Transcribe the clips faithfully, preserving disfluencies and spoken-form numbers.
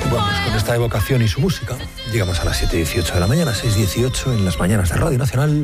Vamos con esta evocación y su música. Llegamos a las siete y dieciocho de la mañana, seis y dieciocho en las mañanas de Radio Nacional.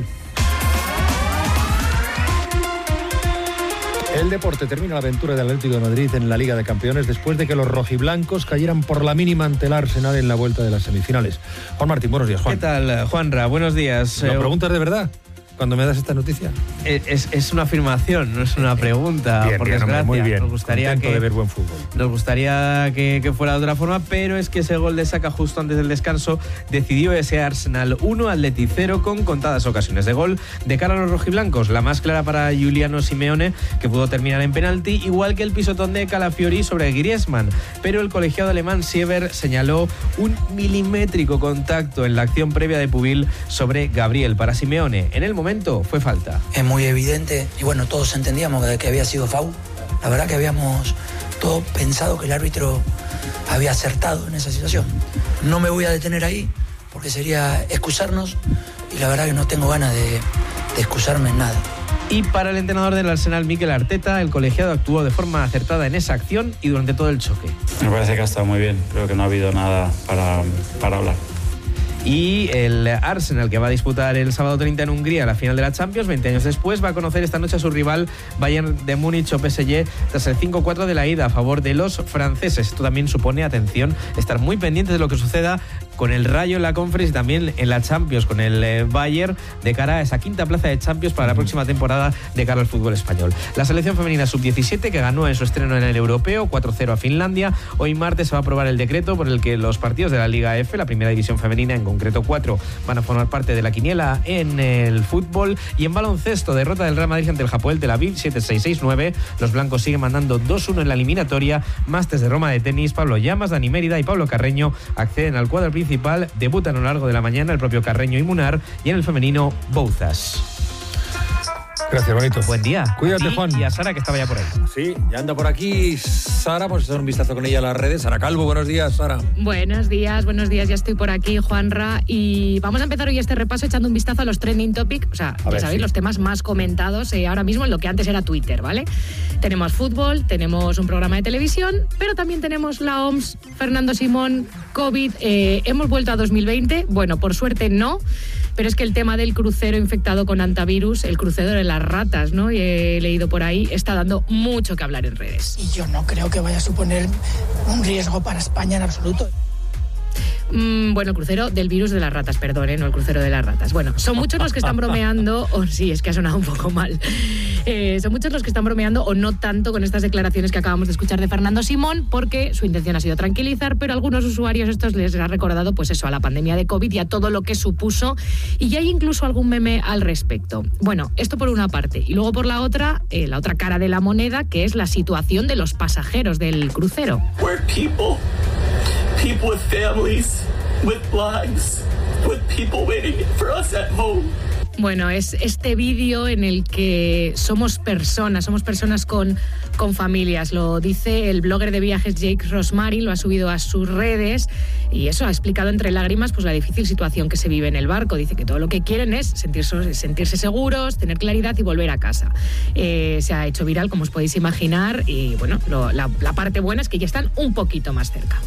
El deporte termina la aventura del Atlético de Madrid en la Liga de Campeones después de que los rojiblancos cayeran por la mínima ante el Arsenal en la vuelta de las semifinales. Juan Martín, buenos días, Juan. ¿Qué tal, Juanra? Buenos días. ¿Lo preguntas de verdad cuando me das esta noticia? Es, es una afirmación, no es una pregunta. Bien, por bien, desgracia. Muy bien, nos gustaría contento que, de ver buen fútbol. Nos gustaría que, que fuera de otra forma, pero es que ese gol de Saka justo antes del descanso decidió ese Arsenal uno, Atleti cero, con contadas ocasiones de gol de cara a los rojiblancos. La más clara para Giuliano Simeone, que pudo terminar en penalti, igual que el pisotón de Calafiori sobre Griezmann. Pero el colegiado alemán Sieber señaló un milimétrico contacto en la acción previa de Pubil sobre Gabriel. Para Simeone, en el momento fue falta. Es muy evidente y bueno, todos entendíamos que, que había sido foul. La verdad que habíamos todos pensado que el árbitro había acertado en esa situación. No me voy a detener ahí porque sería excusarnos y la verdad que no tengo ganas de, de excusarme en nada. Y para el entrenador del Arsenal, Mikel Arteta, el colegiado actuó de forma acertada en esa acción y durante todo el choque. Me parece que ha estado muy bien, creo que no ha habido nada para, para hablar. Y el Arsenal, que va a disputar el sábado treinta en Hungría la final de la Champions, veinte años después, va a conocer esta noche a su rival Bayern de Múnich o P S G tras el cinco cuatro de la ida a favor de los franceses. Esto también supone, atención, estar muy pendientes de lo que suceda con el Rayo en la Conference y también en la Champions, con el eh, Bayern, de cara a esa quinta plaza de Champions para la próxima temporada de cara al fútbol español. La selección femenina sub diecisiete, que ganó en su estreno en el Europeo cuatro cero a Finlandia, hoy martes se va a aprobar el decreto por el que los partidos de la Liga F, la primera división femenina, en concreto cuatro, van a formar parte de la quiniela en el fútbol. Y en baloncesto, derrota del Real Madrid ante el Hapoel Tel Aviv siete seis seis nueve. Los blancos siguen mandando dos uno en la eliminatoria. Masters de Roma de tenis, Pablo Llamas, Dani Mérida y Pablo Carreño acceden al cuadro principal. Debutan a lo largo de la mañana el propio Carreño y Munar, y en el femenino Bouzas. Gracias, bonito. Buen día. Cuídate, y, Juan. Y a Sara, que estaba ya por ahí. Sí, ya anda por aquí Sara, vamos a echar un vistazo con ella a las redes. Sara Calvo, buenos días, Sara. Buenos días, buenos días, ya estoy por aquí, Juanra, y vamos a empezar hoy este repaso echando un vistazo a los trending topics, o sea, a ya ver, sabéis, sí. los temas más comentados eh, ahora mismo en lo que antes era Twitter, ¿vale? Tenemos fútbol, tenemos un programa de televisión, pero también tenemos la O M S, Fernando Simón, COVID, eh, hemos vuelto a dos mil veinte, bueno, por suerte no, pero es que el tema del crucero infectado con antivirus, el crucero de las ratas, ¿no? Y he leído por ahí, está dando mucho que hablar en redes. Y yo no creo que vaya a suponer un riesgo para España en absoluto. Mm, bueno, el crucero del virus de las ratas, perdón, ¿eh? No el crucero de las ratas. Bueno, son muchos los que están bromeando, o sí, es que ha sonado un poco mal. Eh, son muchos los que están bromeando, o no tanto, con estas declaraciones que acabamos de escuchar de Fernando Simón, porque su intención ha sido tranquilizar, pero a algunos usuarios estos les ha recordado, pues eso, a la pandemia de COVID y a todo lo que supuso, y ya hay incluso algún meme al respecto. Bueno, esto por una parte, y luego por la otra, eh, la otra cara de la moneda, que es la situación de los pasajeros del crucero. We're people. People with families, with lives, with people waiting for us at home. Bueno, es este vídeo en el que somos personas, somos personas con, con familias. Lo dice el blogger de viajes Jake Rosmarin, lo ha subido a sus redes y eso ha explicado entre lágrimas pues la difícil situación que se vive en el barco. Dice que todo lo que quieren es sentirse, sentirse seguros, tener claridad y volver a casa. Eh, se ha hecho viral, como os podéis imaginar, y bueno, lo, la, la parte buena es que ya están un poquito más cerca.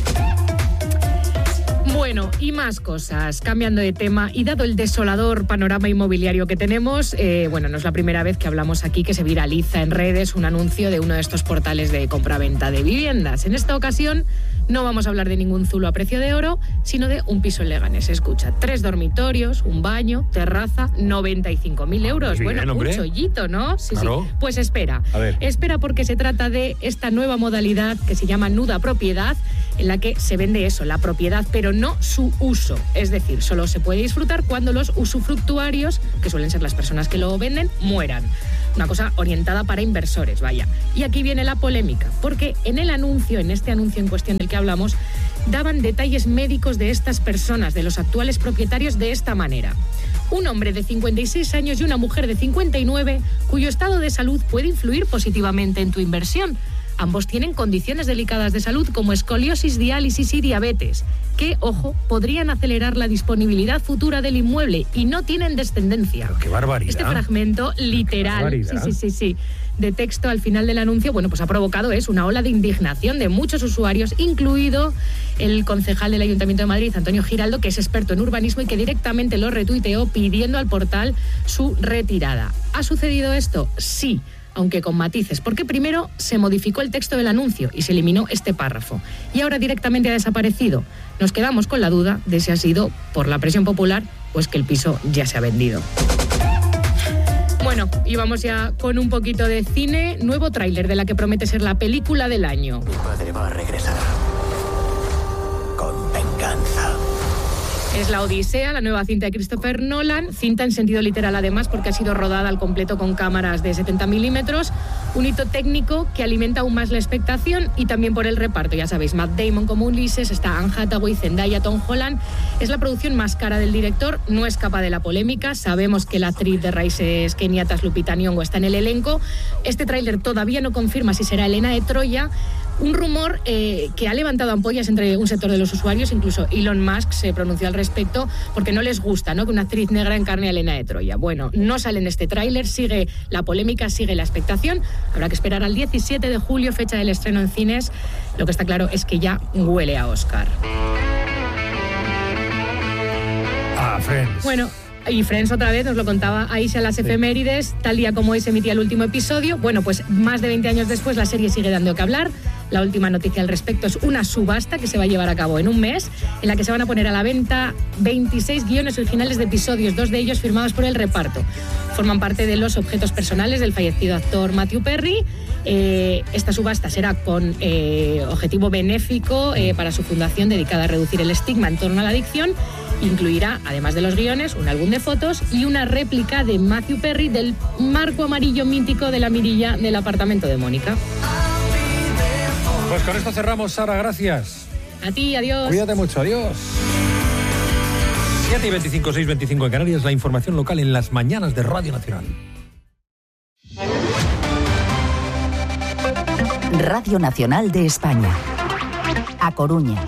Bueno, y más cosas, cambiando de tema, y dado el desolador panorama inmobiliario que tenemos, eh, bueno, no es la primera vez que hablamos aquí que se viraliza en redes un anuncio de uno de estos portales de compraventa de viviendas. En esta ocasión no vamos a hablar de ningún zulo a precio de oro, sino de un piso en Leganés. Escucha, tres dormitorios, un baño, terraza, noventa y cinco mil euros. Bien, bueno, hombre. Un chollito, ¿no? Sí, claro. sí. Pues espera, a ver. espera porque se trata de esta nueva modalidad que se llama nuda propiedad, en la que se vende eso, la propiedad, pero no su uso. Es decir, solo se puede disfrutar cuando los usufructuarios, que suelen ser las personas que lo venden, mueran. Una cosa orientada para inversores, vaya. Y aquí viene la polémica, porque en el anuncio, en este anuncio en cuestión del que hablamos, daban detalles médicos de estas personas, de los actuales propietarios, de esta manera. Un hombre de cincuenta y seis años y una mujer de cincuenta y nueve, cuyo estado de salud puede influir positivamente en tu inversión. Ambos tienen condiciones delicadas de salud como escoliosis, diálisis y diabetes, que, ojo, podrían acelerar la disponibilidad futura del inmueble y no tienen descendencia. Pero ¡qué barbaridad! Este fragmento literal, sí, sí, sí, sí, de texto al final del anuncio, bueno, pues ha provocado es una ola de indignación de muchos usuarios, incluido el concejal del Ayuntamiento de Madrid, Antonio Giraldo, que es experto en urbanismo y que directamente lo retuiteó pidiendo al portal su retirada. ¿Ha sucedido esto? Sí, aunque con matices, porque primero se modificó el texto del anuncio y se eliminó este párrafo, y ahora directamente ha desaparecido. Nos quedamos con la duda de si ha sido por la presión popular o es que el piso ya se ha vendido. Bueno, y vamos ya con un poquito de cine. Nuevo tráiler de la que promete ser la película del año. Mi padre va a regresar con venganza. Es La Odisea, la nueva cinta de Christopher Nolan, cinta en sentido literal además porque ha sido rodada al completo con cámaras de setenta milímetros, un hito técnico que alimenta aún más la expectación y también por el reparto, ya sabéis, Matt Damon como Ulises, está Anne Hathaway, Zendaya, Tom Holland. Es la producción más cara del director, no escapa de la polémica, sabemos que la actriz de raíces keniatas Lupita Nyong'o está en el elenco. Este tráiler todavía no confirma si será Helena de Troya, un rumor eh, que ha levantado ampollas entre un sector de los usuarios, incluso Elon Musk se pronunció al respecto porque no les gusta, ¿no?, que una actriz negra encarne a Helena de Troya. Bueno, no sale en este tráiler, sigue la polémica, sigue la expectación. Habrá que esperar al diecisiete de julio, fecha del estreno en cines. Lo que está claro es que ya huele a Oscar. Ah, Friends. Bueno, y Friends otra vez, nos lo contaba Aisha en las sí. efemérides, tal día como hoy se emitía el último episodio. Bueno, pues más de veinte años después la serie sigue dando que hablar. La última noticia al respecto es una subasta que se va a llevar a cabo en un mes, en la que se van a poner a la venta veintiséis guiones originales de episodios, dos de ellos firmados por el reparto. Forman parte de los objetos personales del fallecido actor Matthew Perry. Eh, esta subasta será con eh, objetivo benéfico eh, para su fundación dedicada a reducir el estigma en torno a la adicción. Incluirá, además de los guiones, un álbum de fotos y una réplica de Matthew Perry del marco amarillo mítico de la mirilla del apartamento de Mónica. Pues con esto cerramos, Sara, gracias. A ti, adiós. Cuídate mucho, adiós. siete y veinticinco, seis y veinticinco en Canarias, la información local en las mañanas de Radio Nacional. Radio Nacional de España. A Coruña.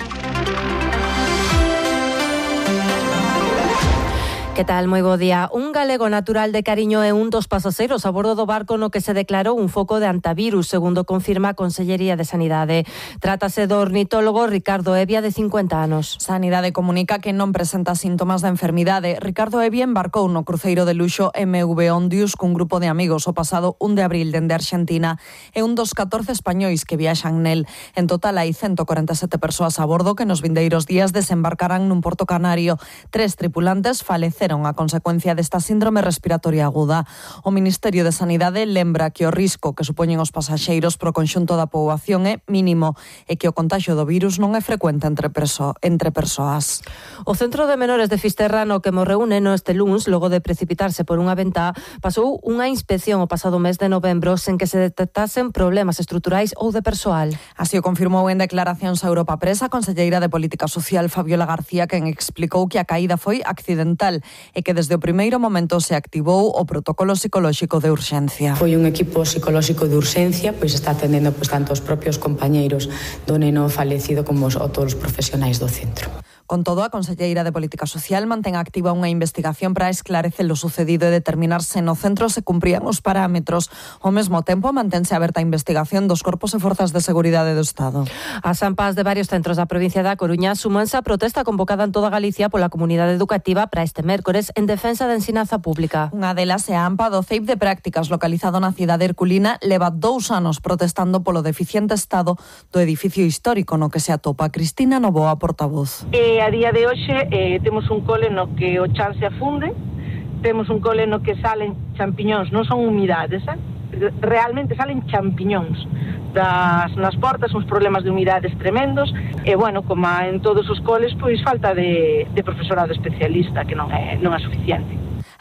Que tal? Moi bo día. Un galego natural de Cariño é un dos pasaxeiros a bordo do barco no que se declarou un foco de antivirus, segundo confirma a Consellería de Sanidade. Trátase do ornitólogo Ricardo Evia, de cincuenta anos. Sanidade comunica que non presenta síntomas da enfermidade. Ricardo Evia embarcou no cruceiro de luxo M V Ondius cun grupo de amigos o pasado un de abril dende Argentina. É un dos catorce españois que viaxan nel. En total hai ciento corenta e sete persoas a bordo que nos vindeiros días desembarcarán nun porto canario. Tres tripulantes faleceron a consecuencia desta síndrome respiratoria aguda. O Ministerio de Sanidade lembra que o risco que supoñen os pasaxeiros pro conxunto da poboación é mínimo e que o contagio do virus non é frecuente entre, perso- entre persoas. O Centro de Menores de Fisterra, no que morreu un neno este luns, logo de precipitarse por unha ventá, pasou unha inspección o pasado mes de novembro sen que se detectasen problemas estruturais ou de persoal. Así o confirmou en declaracións a Europa Press a conselleira de Política Social Fabiola García, quen explicou que a caída foi accidental e que desde o primeiro momento se activou o protocolo psicolóxico de urxencia. Foi un equipo psicolóxico de urxencia, pois está atendendo pois tanto os propios compañeiros do neno falecido como os, todos os profesionais do centro. Con todo, a conselleira de Política Social mantén activa unha investigación para esclarecer o sucedido e determinar se no centro se cumprían os parámetros. Ao mesmo tempo, mantense aberta a investigación dos corpos e forzas de seguridade do Estado. As AMPAs de varios centros da provincia da Coruña sumanse a protesta convocada en toda Galicia pola comunidade educativa para este mércores en defensa da ensinanza pública. Unha delas é a AMPA do C E I P de Prácticas, localizado na cidade herculina, leva dous anos protestando polo deficiente estado do edificio histórico no que se atopa. Cristina Novoa, portavoz. E a día de hoxe eh, temos un cole no que o chan se afunde, temos un cole no que salen champiñóns, non son humidades, eh? realmente salen champiñóns das, nas portas, uns problemas de humidades tremendos, e bueno, como en todos os coles, pois falta de, de profesorado especialista, que non é, non é suficiente.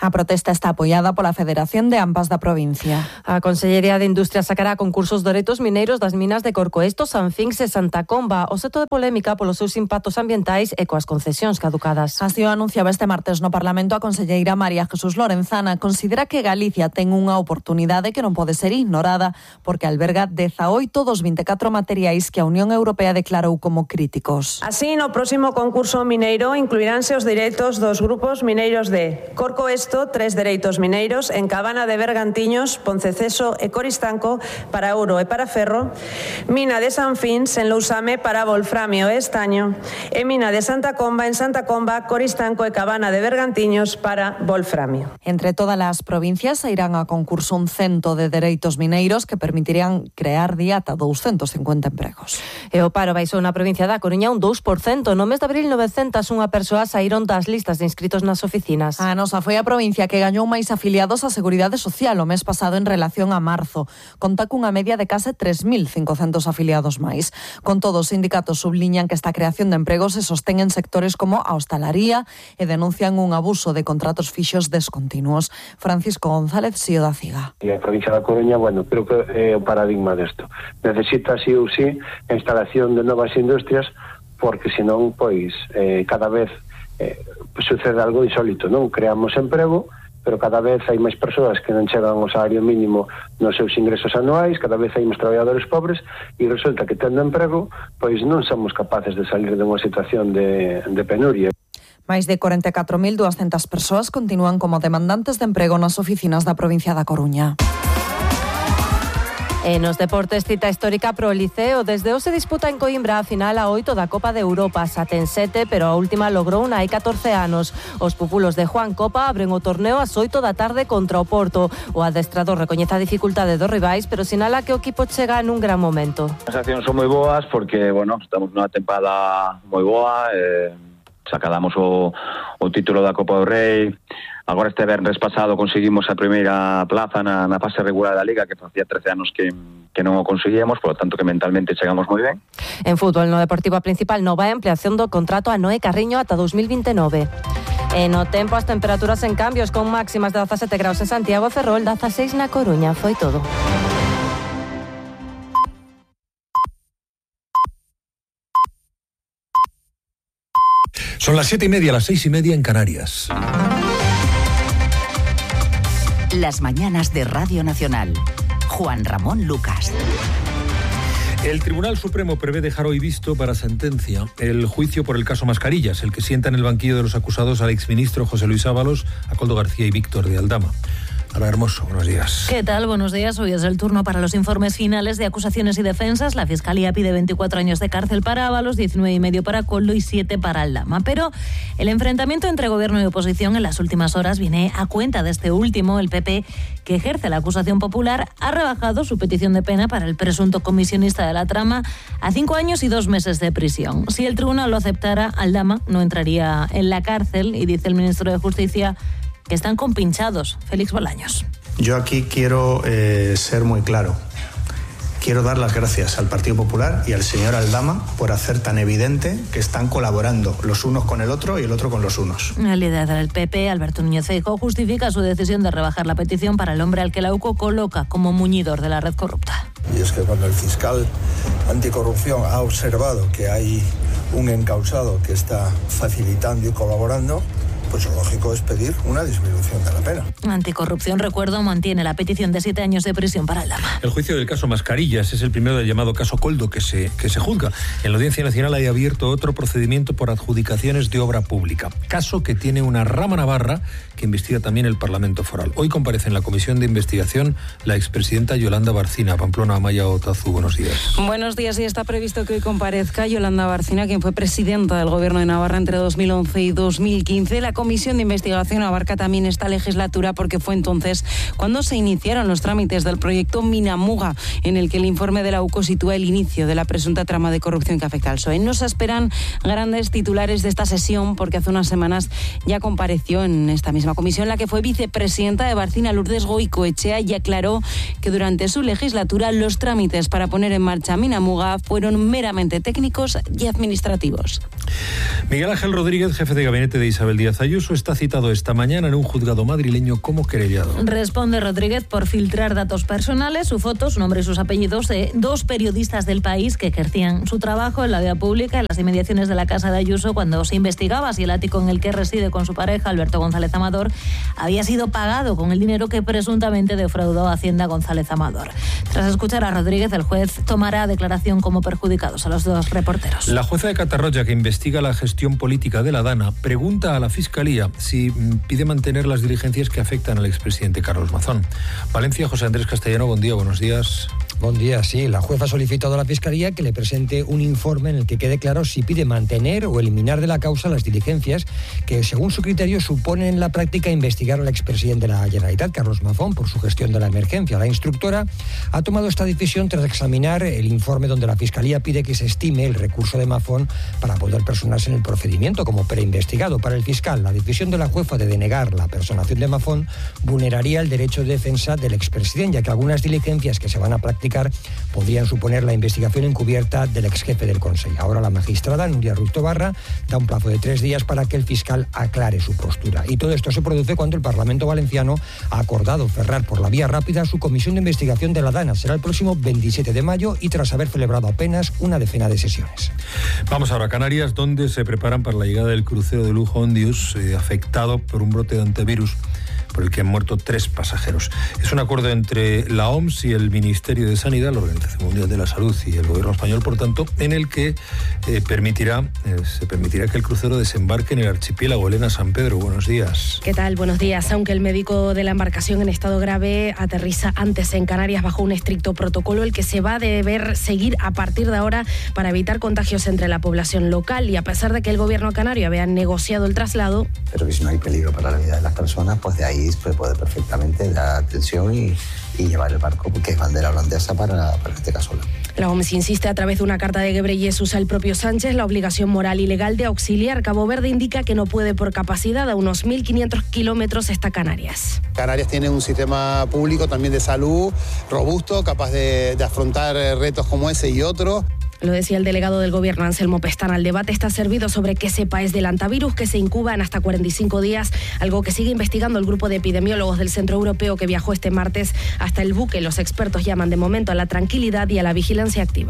A protesta está apoiada pola Federación de Ampas da provincia. A Consellería de Industria sacará concursos de dereitos mineiros das minas de Corcoesto, Sanfinx e Santa Comba, o seto de polémica polos seus impactos ambientais e coas concesións caducadas. Así o anunciaba este martes no Parlamento a conselleira María Jesús Lorenzana. Considera que Galicia ten unha oportunidade que non pode ser ignorada porque alberga dezaoito dos vinte e catro materiais que a Unión Europea declarou como críticos. Así, no próximo concurso mineiro incluiránse os dereitos dos grupos mineiros de Corcoesto, tres dereitos mineiros, en Cabana de Bergantiños, Ponceceso e Coristanco para ouro e para ferro, Mina de Sanfinx en Lousame para wolframio e estaño e Mina de Santa Comba en Santa Comba, Coristanco e Cabana de Bergantiños para wolframio. Entre todas as provincias irán a concurso un cento de dereitos mineiros que permitirían crear día ata douscentos cincuenta empregos. E o paro baixou na provincia da Coruña un dous por cento. No mes de abril, novecentas unha persoas saíron das listas de inscritos nas oficinas. A nosa foi a provincia que gañou máis afiliados á Seguridade Social o mes pasado en relación a marzo. Conta cunha media de case tres mil cincocentos afiliados máis. Con todo, os sindicatos subliñan que esta creación de empregos se sostén en sectores como a hostalaría e denuncian un abuso de contratos fixos descontinuos. Francisco González, C E O da CIGA. E a provincia da Coruña, bueno, creo que é o paradigma desto. Necesita sí ou sí a instalación de novas industrias porque senón, pois, eh, cada vez eh, sucede algo insólito, non? Creamos emprego, pero cada vez hai máis persoas que non chegan ao salario mínimo nos seus ingresos anuais, cada vez hai máis traballadores pobres e resulta que tendo emprego, pois non somos capaces de salir de unha situación de, de penuria. Máis de corenta e catro mil duascentas persoas continúan como demandantes de emprego nas oficinas da provincia da Coruña. E nos deportes, cita histórica pro Liceo. Desde hoxe se disputa en Coimbra a final a oito da Copa de Europa. Xa ten sete, pero a última logrou hai catorce anos. Os pupulos de Juan Copa abren o torneo ás oito da tarde contra o Porto. O adestrador recoñece a dificultade dos rivais, pero sinala que o equipo chega nun gran momento. As accións son moi boas porque, bueno, estamos nunha tempada moi boa, eh, sacadamos o, o título da Copa do Rei. Agora este venres pasado conseguimos a primeira plaza na, na fase regular da Liga, que facía trece anos que, que non o conseguíamos, por lo tanto que mentalmente chegamos moi ben. En fútbol, no Deportivo Principal, nova ampliación do contrato a Noé Carriño ata dos mil vinte e nove. E no tempo, as temperaturas en cambios, con máximas de dezasete graus en Santiago, Ferrol, dezaseis na Coruña. Foi todo. Son las siete y media, las seis y media en Canarias. Las mañanas de Radio Nacional. Juan Ramón Lucas. El Tribunal Supremo prevé dejar hoy visto para sentencia el juicio por el caso Mascarillas, el que sienta en el banquillo de los acusados al exministro José Luis Ábalos, a Koldo García y Víctor de Aldama. Ana Hermoso, buenos días. ¿Qué tal? Buenos días. Hoy es el turno para los informes finales de acusaciones y defensas. La Fiscalía pide veinticuatro años de cárcel para Ábalos, diecinueve y medio para Koldo y siete para Aldama. Pero el enfrentamiento entre gobierno y oposición en las últimas horas viene a cuenta de este último. El P P, que ejerce la acusación popular, ha rebajado su petición de pena para el presunto comisionista de la trama a cinco años y dos meses de prisión. Si el tribunal lo aceptara, Aldama no entraría en la cárcel y dice el ministro de Justicia que están compinchados. Félix Bolaños. Yo aquí quiero eh, ser muy claro. Quiero dar las gracias al Partido Popular y al señor Aldama por hacer tan evidente que están colaborando los unos con el otro y el otro con los unos. El líder del P P, Alberto Núñez Feijóo, justifica su decisión de rebajar la petición para el hombre al que la U C O coloca como muñidor de la red corrupta. Y es que cuando el fiscal anticorrupción ha observado que hay un encausado que está facilitando y colaborando, pues lo lógico es pedir una disminución de la pena. Anticorrupción, recuerdo, mantiene la petición de siete años de prisión para Aldama. El juicio del caso Mascarillas es el primero del llamado caso Koldo que se, que se juzga. En la Audiencia Nacional hay abierto otro procedimiento por adjudicaciones de obra pública. Caso que tiene una rama navarra que investiga también el Parlamento Foral. Hoy comparece en la comisión de investigación la expresidenta Yolanda Barcina. Pamplona, Amaya Otazu, buenos días. Buenos días, y está previsto que hoy comparezca Yolanda Barcina, quien fue presidenta del Gobierno de Navarra entre dos mil once y dos mil quince. La comisión de investigación abarca también esta legislatura porque fue entonces cuando se iniciaron los trámites del proyecto Minamuga, en el que el informe de la U C O sitúa el inicio de la presunta trama de corrupción que afecta al P S O E. No se esperan grandes titulares de esta sesión porque hace unas semanas ya compareció en esta misma comisión la que fue vicepresidenta de Barcina, Lourdes Goicoechea, y aclaró que durante su legislatura los trámites para poner en marcha Minamuga fueron meramente técnicos y administrativos. Miguel Ángel Rodríguez, jefe de gabinete de Isabel Díaz Ayuso, Ayuso está citado esta mañana en un juzgado madrileño como querellado. Responde Rodríguez por filtrar datos personales, su foto, su nombre y sus apellidos de dos periodistas del País que ejercían su trabajo en la vía pública en las inmediaciones de la casa de Ayuso cuando se investigaba si el ático en el que reside con su pareja, Alberto González Amador, había sido pagado con el dinero que presuntamente defraudó a Hacienda González Amador. Tras escuchar a Rodríguez, el juez tomará declaración como perjudicados a los dos reporteros. La jueza de Catarroya, que investiga la gestión política de la DANA, pregunta a la Fiscalía si pide mantener las diligencias que afectan al expresidente Carlos Mazón. Valencia, José Andrés Castellano, buen día, buenos días. Buen día, sí. La jueza ha solicitado a la Fiscalía que le presente un informe en el que quede claro si pide mantener o eliminar de la causa las diligencias que, según su criterio, suponen en la práctica investigar al expresidente de la Generalitat, Carlos Mazón, por su gestión de la emergencia. La instructora ha tomado esta decisión tras examinar el informe donde la Fiscalía pide que se estime el recurso de Mazón para poder personarse en el procedimiento como preinvestigado. Para el fiscal, la decisión de la jueza de denegar la personación de Mazón vulneraría el derecho de defensa del expresidente, ya que algunas diligencias que se van a practicar podrían suponer la investigación encubierta del ex jefe del Consejo. Ahora la magistrada Núria Ruiz Tobarra da un plazo de tres días para que el fiscal aclare su postura. Y todo esto se produce cuando el Parlamento valenciano ha acordado cerrar por la vía rápida su comisión de investigación de la DANA. Será el próximo veintisiete de mayo y tras haber celebrado apenas una decena de sesiones. Vamos ahora a Canarias, donde se preparan para la llegada del crucero de lujo Ondius, eh, afectado por un brote de antivirus por el que han muerto tres pasajeros. Es un acuerdo entre la O M S y el Ministerio de Sanidad, la Organización Mundial de la Salud y el Gobierno español, por tanto, en el que eh, permitirá, eh, se permitirá que el crucero desembarque en el archipiélago. Elena San Pedro, buenos días. ¿Qué tal? Buenos días. Aunque el médico de la embarcación en estado grave aterriza antes en Canarias bajo un estricto protocolo, el que se va a deber seguir a partir de ahora para evitar contagios entre la población local, y a pesar de que el Gobierno canario había negociado el traslado. Pero que si no hay peligro para la vida de las personas, pues de ahí se puede perfectamente dar atención y, y llevar el barco, porque es bandera holandesa para, para este caso. La O M S insiste a través de una carta de Ghebreyesus al propio Sánchez la obligación moral y legal de auxiliar. Cabo Verde indica que no puede por capacidad, a unos mil quinientos kilómetros está Canarias. Canarias tiene un sistema público también de salud robusto, capaz de, de afrontar retos como ese y otros. Lo decía el delegado del Gobierno, Anselmo Pestana. El debate está servido sobre qué cepa es del antivirus, que se incuba en hasta cuarenta y cinco días, algo que sigue investigando el grupo de epidemiólogos del Centro Europeo que viajó este martes hasta el buque. Los expertos llaman de momento a la tranquilidad y a la vigilancia activa.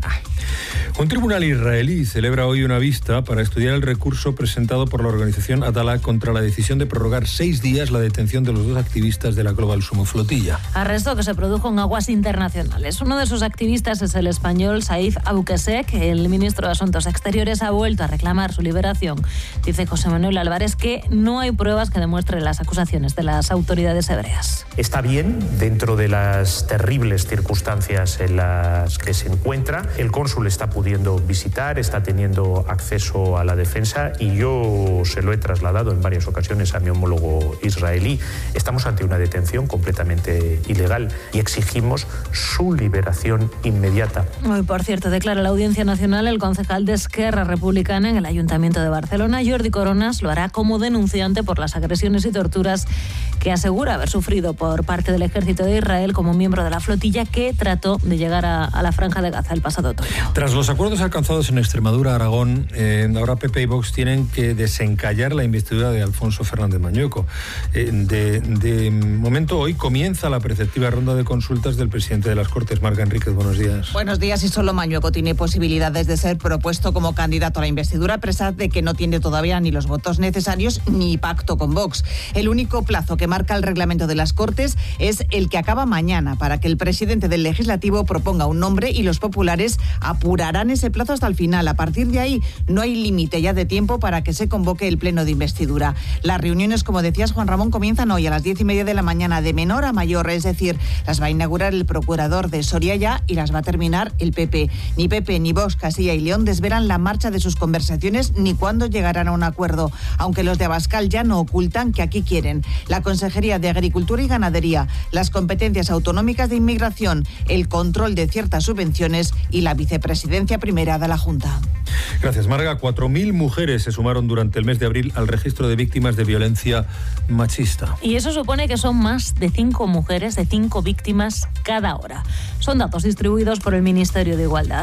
Un tribunal israelí celebra hoy una vista para estudiar el recurso presentado por la organización Atala contra la decisión de prorrogar seis días la detención de los dos activistas de la Global Sumo Flotilla. Arresto que se produjo en aguas internacionales. Uno de sus activistas es el español Saif Abukesek. El ministro de Asuntos Exteriores ha vuelto a reclamar su liberación. Dice José Manuel Álvarez que no hay pruebas que demuestren las acusaciones de las autoridades hebreas. Está bien dentro de las terribles circunstancias en las que se encuentra. El cónsul está pudiendo visitar, está teniendo acceso a la defensa y yo se lo he trasladado en varias ocasiones a mi homólogo israelí. Estamos ante una detención completamente ilegal y exigimos su liberación inmediata. Hoy, por cierto, declara la Audiencia Nacional el concejal de Esquerra Republicana en el Ayuntamiento de Barcelona, Jordi Coronas, lo hará como denunciante por las agresiones y torturas que asegura haber sufrido por parte del ejército de Israel como miembro de la flotilla que trató de llegar a, a la Franja de Gaza el pasado otoño. Tras los acuerdos alcanzados en Extremadura, Aragón, eh, ahora P P y Vox tienen que desencallar la investidura de Alfonso Fernández Mañueco. Eh, de, de momento, hoy comienza la preceptiva ronda de consultas del presidente de las Cortes, Marga Enríquez. Buenos días. Buenos días. Y solo Mañueco tiene posibilidades de ser propuesto como candidato a la investidura, a pesar de que no tiene todavía ni los votos necesarios ni pacto con Vox. El único plazo que marca el reglamento de las Cortes es el que acaba mañana para que el presidente del Legislativo proponga un nombre y los populares apurarán ese plazo hasta el final. A partir de ahí no hay límite ya de tiempo para que se convoque el pleno de investidura. Las reuniones, como decías, Juan Ramón, comienzan hoy a las diez y media de la mañana de menor a mayor, es decir, las va a inaugurar el procurador de Soria ya y las va a terminar el P P. Ni P P ni Vox, Castilla y León desvelan la marcha de sus conversaciones ni cuándo llegarán a un acuerdo, aunque los de Abascal ya no ocultan que aquí quieren la Consejería de Agricultura y Ganadería, las competencias autonómicas de inmigración, el control de ciertas subvenciones y la vicepresidencia primera de la Junta. Gracias, Marga. Cuatro mil mujeres se sumaron durante el mes de abril al registro de víctimas de violencia machista. Y eso supone que son más de cinco mujeres, de cinco víctimas cada hora. Son datos distribuidos por el Ministerio de Igualdad. Cifra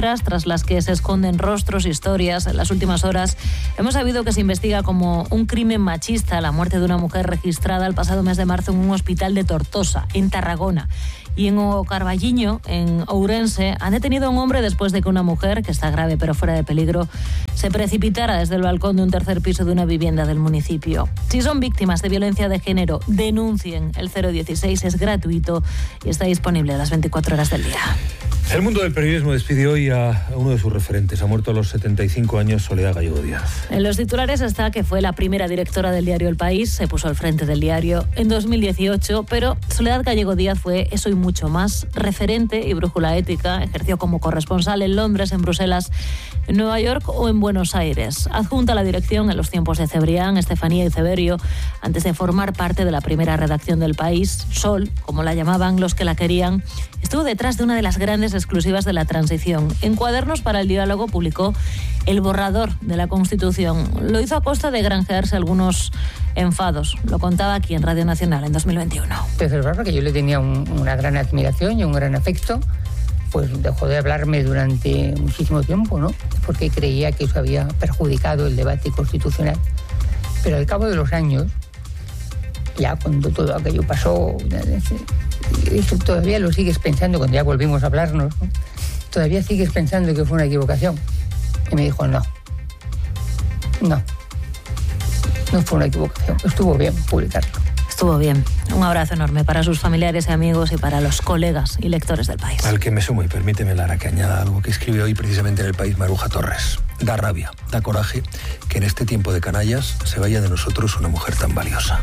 cifras tras las que se esconden rostros, historias. En las últimas horas hemos sabido que se investiga como un crimen machista la muerte de una mujer registrada el pasado mes de marzo en un hospital de Tortosa, en Tarragona. Y en O Carballiño, en Ourense, han detenido a un hombre después de que una mujer, que está grave pero fuera de peligro, se precipitara desde el balcón de un tercer piso de una vivienda del municipio. Si son víctimas de violencia de género, denuncien. El cero dieciséis es gratuito y está disponible a las veinticuatro horas del día. El mundo del periodismo despide hoy a uno de sus referentes. Ha muerto a los setenta y cinco años Soledad Gallego Díaz. En los titulares está que fue la primera directora del diario El País, se puso al frente del diario en dos mil dieciocho, pero Soledad Gallego Díaz fue eso y mucho más, referente y brújula ética. Ejerció como corresponsal en Londres, en Bruselas, en Nueva York o en Buenos Aires. Adjunta a la dirección en los tiempos de Cebrián, Estefanía y Ceberio, antes de formar parte de la primera redacción del País. Sol, como la llamaban los que la querían, estuvo detrás de una de las grandes exclusivas de la transición. En Cuadernos para el Diálogo publicó el borrador de la Constitución. Lo hizo a costa de granjearse algunos enfados. Lo contaba aquí en Radio Nacional en dos mil veintiuno. Desde el barrio, que yo le tenía un, una gran admiración y un gran afecto, pues dejó de hablarme durante muchísimo tiempo, ¿no? Porque creía que eso había perjudicado el debate constitucional. Pero al cabo de los años, ya cuando todo aquello pasó, eso todavía lo sigues pensando, cuando ya volvimos a hablarnos, ¿no? Todavía sigues pensando que fue una equivocación. Y me dijo, no, no, no fue una equivocación, estuvo bien publicarlo. Estuvo bien. Un abrazo enorme para sus familiares y amigos y para los colegas y lectores del País. Al que me sumo, y permíteme, Lara, que añada algo que escribió hoy precisamente en El País Maruja Torres. Da rabia, da coraje que en este tiempo de canallas se vaya de nosotros una mujer tan valiosa.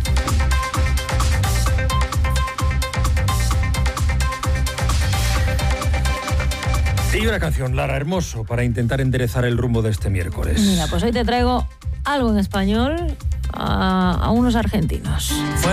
Y una canción, Lara Hermoso, para intentar enderezar el rumbo de este miércoles. Mira, pues hoy te traigo algo en español a, a unos argentinos.